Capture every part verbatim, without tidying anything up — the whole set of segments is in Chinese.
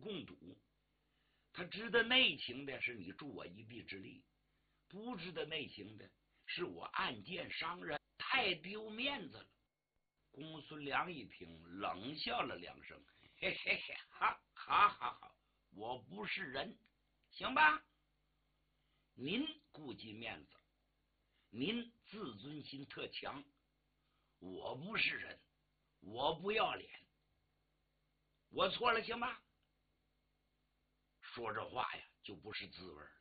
共睹。他值得内情的是你助我一臂之力，不值得内情的是我暗箭伤人，太丢面子了。公孙良一听，冷笑了两声，嘿嘿嘿，哈哈哈哈，我不是人，行吧？您顾及面子，您自尊心特强，我不是人，我不要脸，我错了，行吧？说这话呀，就不是滋味了。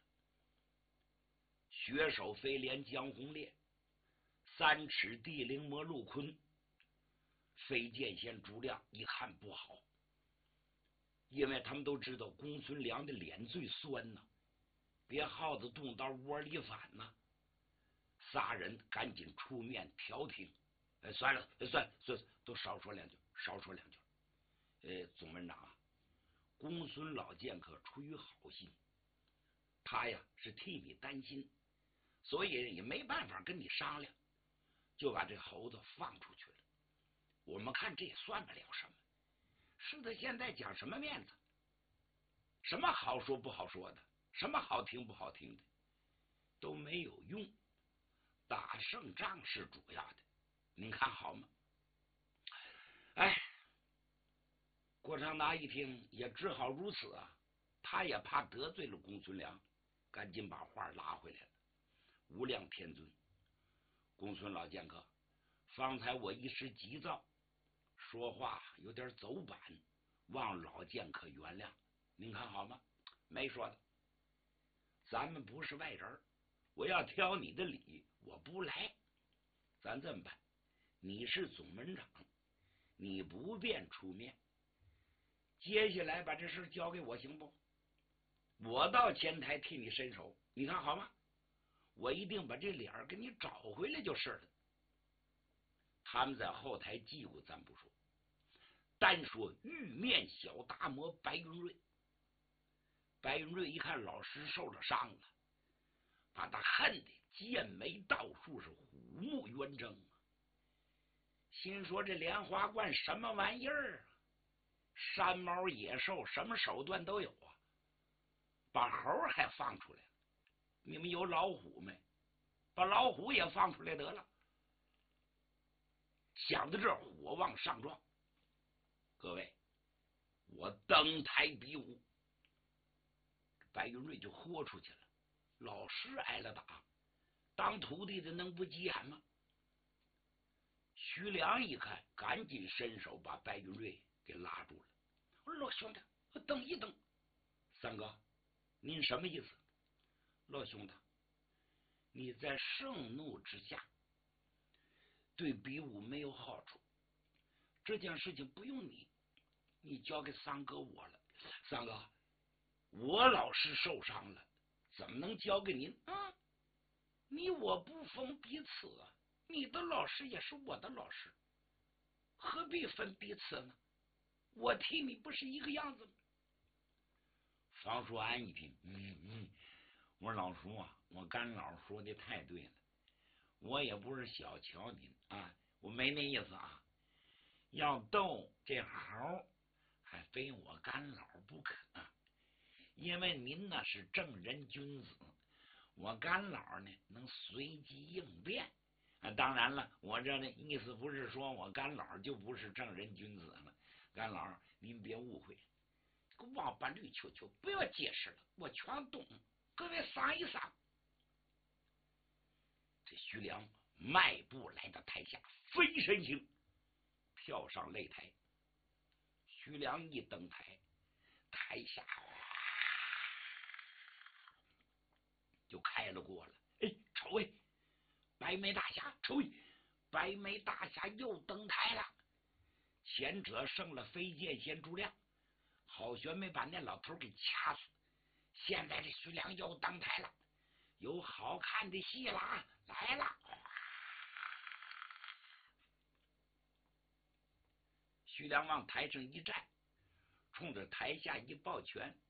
血手飞廉江红烈，三尺地灵魔陆坤，飞剑仙朱亮一看不好，因为他们都知道公孙良的脸最酸呐，别耗子动到窝里反呐。仨人赶紧出面调停，哎，算了，算了，算了，都少说两句，少说两句。呃，总门长啊，公孙老剑客出于好心，他呀是替你担心，所以也没办法跟你商量，就把这猴子放出去了。我们看这也算不了什么，是他现在讲什么面子，什么好说不好说的，什么好听不好听的都没有用，打胜仗是主要的，您看好吗？哎，郭长达一听也只好如此啊，他也怕得罪了公孙良，赶紧把话拉回来了。无量天尊，公孙老剑客，方才我一时急躁，说话有点走板，望老剑客原谅，您看好吗？没说的，咱们不是外人，我要挑你的理，我不来。咱这么办，你是总门长，你不便出面，接下来把这事交给我行不？我到前台替你伸手，你看好吗？我一定把这脸儿给你找回来就是了。他们在后台叽咕咱不说，单说玉面小达摩白云瑞。白云瑞一看老师受了伤了，把他恨得剑眉倒竖，是虎目圆睁，心说这莲花观什么玩意儿啊？山猫野兽什么手段都有啊，把猴还放出来了，你们有老虎没？把老虎也放出来得了。想到这儿，火往上撞。各位，我登台比武。白云瑞就豁出去了，老师挨了打，当徒弟的能不急眼吗？徐良一看，赶紧伸手把白云瑞给拉住了。我说老兄弟，等一等。三哥，您什么意思？老兄弟，你在盛怒之下对比武没有好处，这件事情不用你，你交给三哥我了。三哥，我老师受伤了，怎么能交给您啊？你我不分彼此啊，你的老师也是我的老师，何必分彼此呢？我替你不是一个样子吗？方叔安一听，嗯嗯，我说老叔啊，我干老说的太对了，我也不是小瞧您啊，我没那意思啊。要斗这猴，还非我干老不可，因为您那是正人君子，我干老呢能随机应变。啊，当然了，我这的意思不是说我干老就不是正人君子了，干老您别误会，王八绿球球，不要解释了，我全懂。各位商一商。这徐良迈步来到台下，飞身行，跳上擂台。徐良一登台，台下就开了锅了。哎，瞅哎，白眉大侠，瞅哎，白眉大侠又登台了。前者胜了飞剑仙朱亮，好悬没把那老头给掐死。现在这徐良又登台了，有好看的戏了，来了。徐良往台上一站，冲着台下一抱拳，